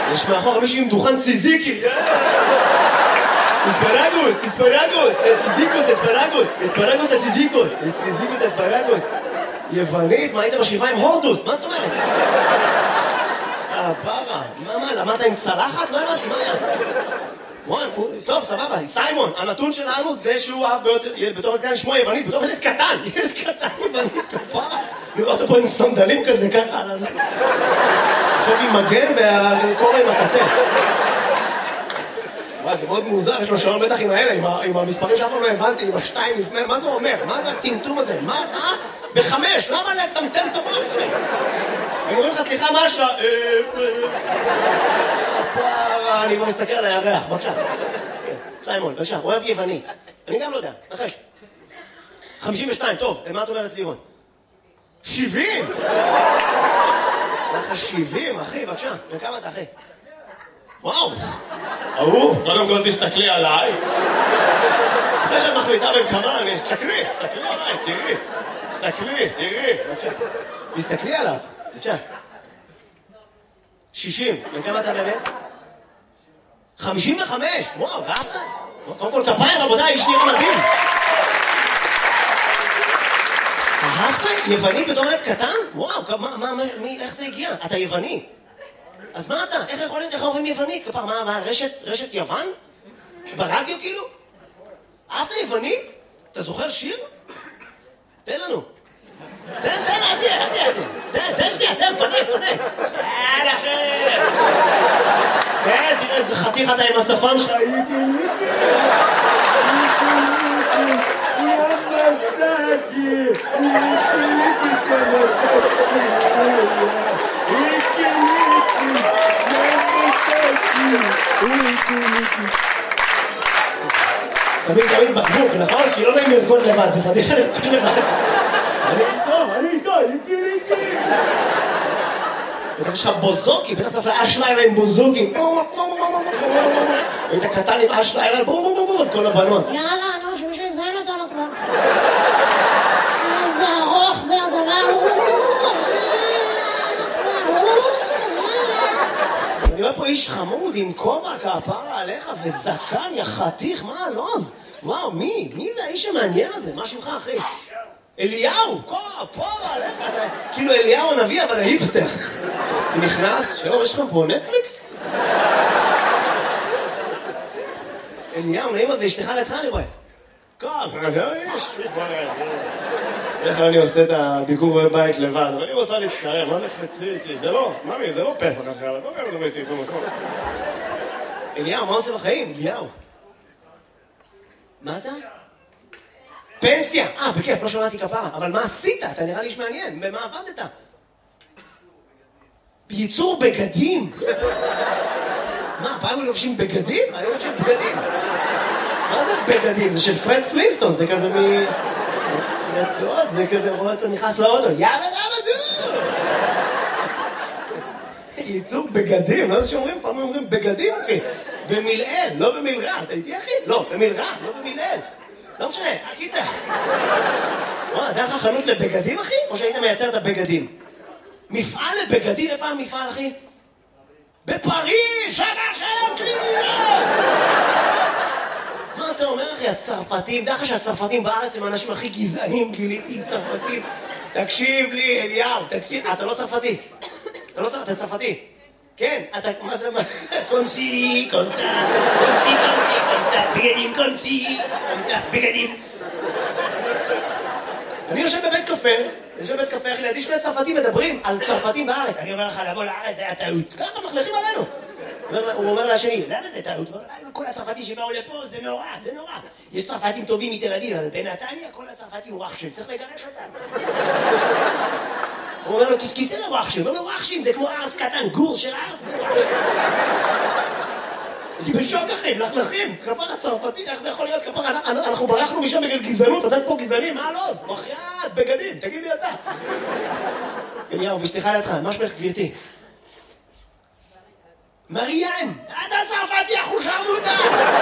יש מאחור מישהו עם דוכן ציזיקי. אספרגוס, סיזיקוס, אספרגוס לסיזיקוס, סיזיקוס לאספרגוס. יוונית, מה היית משאיבה עם הורדוס? מה זאת אומרת? פרה, מה, למדת עם צלחת? לא הבנתי, מה היה? טוב, סבבה, סיימון, הנתון שלנו זה שהוא בתור ילד קטן שמו יוונית, בתור ילד קטן יוונית, כפרה. לראות פה עם סנדלים כזה, ככה. עכשיו עם מגן והקורא עם הטטה. זה מאוד מוזר, יש לו שעון בטח עם האלה, עם המספרים שאף פעם לא הבנתי, עם השתיים לפני, מה זה אומר? מה זה הטמטום הזה? מה? ב5, למה לטמטם את המוח? הם אומרים לך, סליחה, מה השעה? אני כבר מסתכל על הירח, בבקשה. סיימון, בבקשה, אוהב יוונית. אני גם לא יודע, נחש. 52, טוב, מה את אומרת לירון? 70! לך 70, אחי, בבקשה. וכמה אתה, אחי? וואו! קודם כל תסתכלי עליי. אחרי שאת מחליטה בין כמה, תסתכלי עליי, תראי. תסתכלי עליו, בבקשה. 60, וכמה אתה באמת? 55, וואו, ואהבת? קודם כל כפיים, רבותיי, איש נראה מדהים. אהבת? יווני בתור ילד קטן? וואו, איך זה הגיע? אתה יווני. אז מה אתה? איך יכול להיות? איך אומרים יוונית? כפר, מה, רשת יוון? ברדיו כאילו? אהבת יוונית? אתה זוכר שיר? תן לנו. תן, תן שנייה, תן, פנה. כן, תראה איזה חתיך אתה עם השפם שלך. שמים תמיד בקבוק, נכון? כי לא נעים לרקוד לבד, זה פתיחה לרקוד לבד. אני איתו, איקי. יש לך בוזוקי, בטח צריך לאשלילה עם בוזוקי. היית קטן עם אשלילה, בום, כל הבנות. יאללה, לא, שמישהו יזיין אותנו כבר. איזה ארוך זה הדבר. אני רואה פה איש חמוד עם כובע כפרה עליך וזקן, יא חתיך, מה הלוז? וואו, מי זה האיש המעניין הזה? מה שמך, אחי? אליהו, כפרה עליך, כאילו אליהו הנביא, אבל ההיפסטר. הוא נכנס, שלום, יש לכם פה נטפליקס? אליהו, נעימה ואשתך לידך, אני רואה. איך אני עושה את הביקור בבית לבד, אבל אני רוצה להצטרם, מה נקפצי איתי? זה לא, ממי, זה לא פסח אחר, אתה לא מדבר איתי במקום. אליהו, מה עושה בחיים? אליהו. מה אתה? פנסיה! בכיף, לא שמעתי כפרה, אבל מה עשית? אתה נראה לי איש מעניין, במה עבדת? בייצור בגדים? מה, פעם הם לובשים בגדים? אני לובשים בגדים. מה זה בגדים? זה של פרד פלינסטון, זה כזה רצועות, זה כזה רואה אותו נכנס לאוטו, יאבא דו! ייצור בגדים, לא זה שאומרים, פעם אומרים בגדים, אחי. במילאל, לא במילרע, אתה איתי, אחי? לא, במילרע, לא במילאל. לא משנה, הקיצה. זה היה לך חנות לבגדים, אחי? או שהיית מייצר את הבגדים? מפעל לבגדים, איפה המפעל, אחי? בפריז, שלום, קרימינל! מה אתה אומר, אחי? הצרפתים, דרך שהצרפתים בארץ הם האנשים הכי גזענים, גיליתי עם צרפתים. תקשיב לי, אליהו, תקשיב. אתה לא צרפתי. אתה צרפתי. כן, אתה, מה זה, קונסי, בגדים, קונסי, בגדים. אני יושב בבית קפה, אחי, לידי שני צרפתים מדברים על צרפתים בארץ. אני אומר לך, לבוא לארץ, זה היה טעות. ככה מחלכים עלינו. הוא אומר לשני, למה זה טעות? כל הצרפתים שבאו לפה, זה נורא. יש צרפתים טובים מתל אביב, אבל בנתניה כל הצרפתים וואחשים, צריך לגרש אותם. הוא אומר לו, כיסא לוואחשים. הוא אומר לו, וואחשים, זה כמו ארס קטן, גור של ארס, זה וואחשים. אני בשוק אחי, מלכלכים, כפר הצרפתי, איך זה יכול להיות כפר? אנחנו ברחנו משם בגלל גזענות, אתם פה גזענים, מה לא? מחייאת, בגדים, תגיד לי אתה. אליהו, בשתיך לידך, מה שמך גבירתי? מריאן, אתה צרפתי, אחו שרמוטה!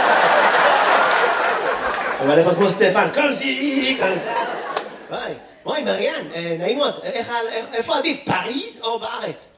אבל איפה כמו סטפן, קומסי, וואי, מריאן, נעים מאוד, איפה עדיף, פריז או בארץ?